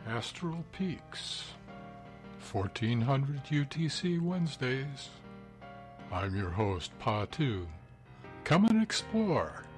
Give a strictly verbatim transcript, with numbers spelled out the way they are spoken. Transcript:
Astral Peaks, fourteen hundred U T C Wednesdays. I'm your host, Pa two. Come and explore.